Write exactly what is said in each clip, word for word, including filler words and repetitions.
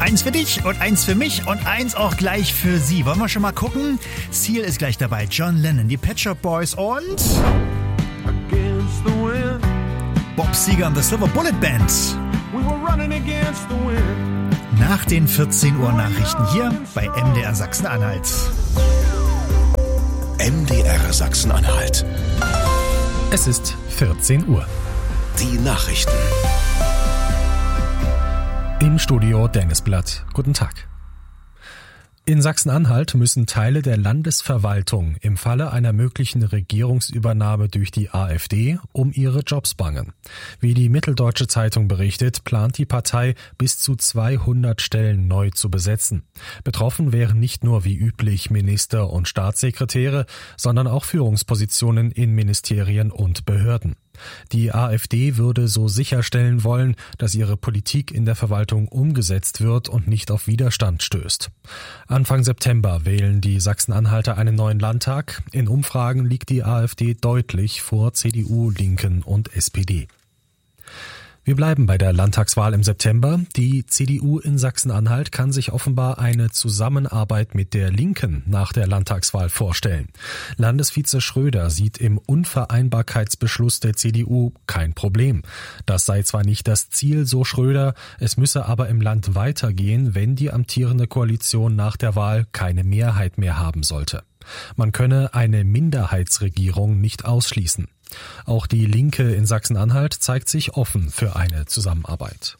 Eins für dich und eins für mich und eins auch gleich für Sie. Wollen wir schon mal gucken? Seal ist gleich dabei, John Lennon, die Pet Shop Boys und Bob Seger und The Silver Bullet Band. Nach den vierzehn Uhr Nachrichten hier bei M D R Sachsen-Anhalt. M D R Sachsen-Anhalt. Es ist vierzehn Uhr. Die Nachrichten. Im Studio Dennis Blatt. Guten Tag. In Sachsen-Anhalt müssen Teile der Landesverwaltung im Falle einer möglichen Regierungsübernahme durch die AfD um ihre Jobs bangen. Wie die Mitteldeutsche Zeitung berichtet, plant die Partei bis zu zweihundert Stellen neu zu besetzen. Betroffen wären nicht nur wie üblich Minister und Staatssekretäre, sondern auch Führungspositionen in Ministerien und Behörden. Die AfD würde so sicherstellen wollen, dass ihre Politik in der Verwaltung umgesetzt wird und nicht auf Widerstand stößt. Anfang September wählen die Sachsen-Anhalter einen neuen Landtag. In Umfragen liegt die AfD deutlich vor C D U, Linken und S P D. Wir bleiben bei der Landtagswahl im September. Die C D U in Sachsen-Anhalt kann sich offenbar eine Zusammenarbeit mit der Linken nach der Landtagswahl vorstellen. Landesvize Schröder sieht im Unvereinbarkeitsbeschluss der C D U kein Problem. Das sei zwar nicht das Ziel, so Schröder, es müsse aber im Land weitergehen, wenn die amtierende Koalition nach der Wahl keine Mehrheit mehr haben sollte. Man könne eine Minderheitsregierung nicht ausschließen. Auch die Linke in Sachsen-Anhalt zeigt sich offen für eine Zusammenarbeit.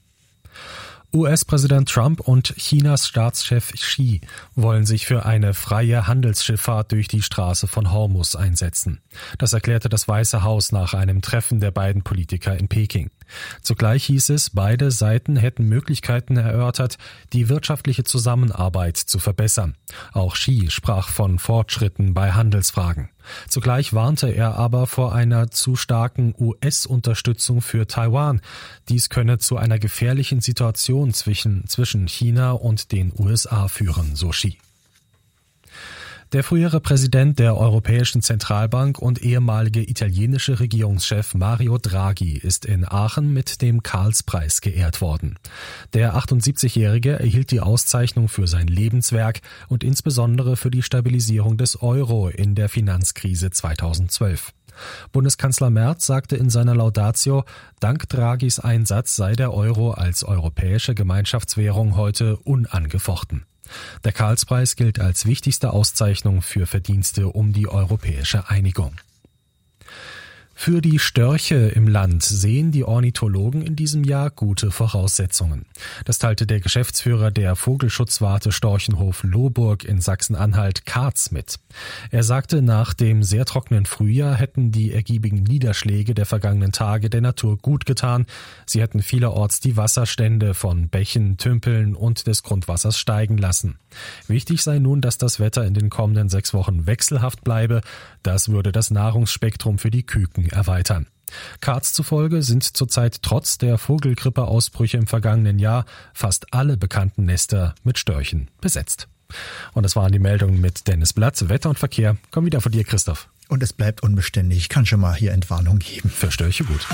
U S-Präsident Trump und Chinas Staatschef Xi wollen sich für eine freie Handelsschifffahrt durch die Straße von Hormuz einsetzen. Das erklärte das Weiße Haus nach einem Treffen der beiden Politiker in Peking. Zugleich hieß es, beide Seiten hätten Möglichkeiten erörtert, die wirtschaftliche Zusammenarbeit zu verbessern. Auch Xi sprach von Fortschritten bei Handelsfragen. Zugleich warnte er aber vor einer zu starken U S-Unterstützung für Taiwan. Dies könne zu einer gefährlichen Situation zwischen, zwischen China und den U S A führen, so Xi. Der frühere Präsident der Europäischen Zentralbank und ehemalige italienische Regierungschef Mario Draghi ist in Aachen mit dem Karlspreis geehrt worden. Der achtundsiebzigjährige erhielt die Auszeichnung für sein Lebenswerk und insbesondere für die Stabilisierung des Euro in der Finanzkrise zweitausendzwölf. Bundeskanzler Merz sagte in seiner Laudatio, dank Draghis Einsatz sei der Euro als europäische Gemeinschaftswährung heute unangefochten. Der Karlspreis gilt als wichtigste Auszeichnung für Verdienste um die europäische Einigung. Für die Störche im Land sehen die Ornithologen in diesem Jahr gute Voraussetzungen. Das teilte der Geschäftsführer der Vogelschutzwarte Storchenhof Lohburg in Sachsen-Anhalt Karz mit. Er sagte, nach dem sehr trockenen Frühjahr hätten die ergiebigen Niederschläge der vergangenen Tage der Natur gut getan. Sie hätten vielerorts die Wasserstände von Bächen, Tümpeln und des Grundwassers steigen lassen. Wichtig sei nun, dass das Wetter in den kommenden sechs Wochen wechselhaft bleibe. Das würde das Nahrungsspektrum für die Küken erweitern. Karz zufolge sind zurzeit trotz der Vogelgrippe-Ausbrüche im vergangenen Jahr fast alle bekannten Nester mit Störchen besetzt. Und das waren die Meldungen mit Dennis Blatt. Wetter und Verkehr kommen wieder von dir, Christoph. Und es bleibt unbeständig. Ich kann schon mal hier Entwarnung geben. Für Störche gut.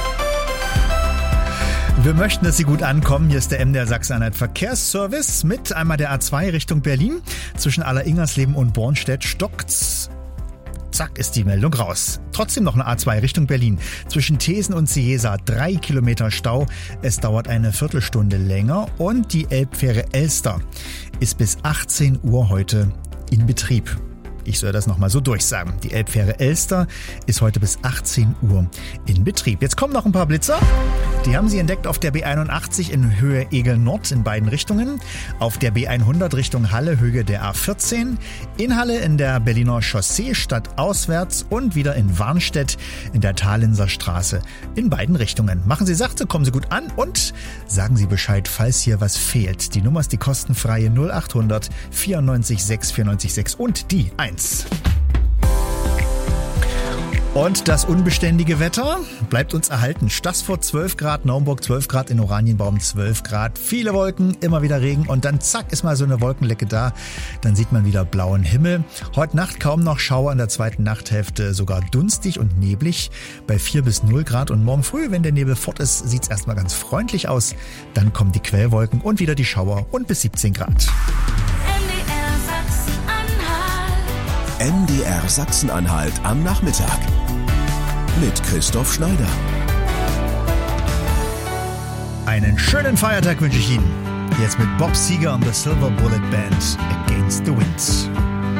Wir möchten, dass Sie gut ankommen. Hier ist der M D R Sachsen-Anhalt Verkehrsservice mit einmal der A zwei Richtung Berlin. Zwischen Aller-Ingersleben und Bornstedt stockt's. Zack, ist die Meldung raus. Trotzdem noch eine A zwei Richtung Berlin. Zwischen Thesen und Ciesa drei Kilometer Stau. Es dauert eine Viertelstunde länger. Und die Elbfähre Elster ist bis achtzehn Uhr heute in Betrieb. Ich soll das nochmal so durchsagen. Die Elbfähre Elster ist heute bis achtzehn Uhr in Betrieb. Jetzt kommen noch ein paar Blitzer. Die haben Sie entdeckt auf der B einundachtzig in Höhe Egel Nord in beiden Richtungen. Auf der B hundert Richtung Halle, Höhe der A vierzehn. In Halle in der Berliner Chaussee stadtauswärts und wieder in Warnstedt in der Thalinser Straße in beiden Richtungen. Machen Sie sachte, kommen Sie gut an und sagen Sie Bescheid, falls hier was fehlt. Die Nummer ist die kostenfreie null achthundert vierundneunzig sechs vierundneunzig sechs und die eins. Und das unbeständige Wetter bleibt uns erhalten. Stassfurt zwölf Grad, Naumburg zwölf Grad, in Oranienbaum zwölf Grad. Viele Wolken, immer wieder Regen und dann zack ist mal so eine Wolkenlecke da. Dann sieht man wieder blauen Himmel. Heute Nacht kaum noch Schauer, in der zweiten Nachthälfte sogar dunstig und neblig bei vier bis null Grad. Und morgen früh, wenn der Nebel fort ist, sieht es erstmal ganz freundlich aus. Dann kommen die Quellwolken und wieder die Schauer und bis siebzehn Grad. N D R Sachsen-Anhalt am Nachmittag mit Christoph Schneider. Einen schönen Feiertag wünsche ich Ihnen. Jetzt mit Bob Seger und the Silver Bullet Band Against the Wind.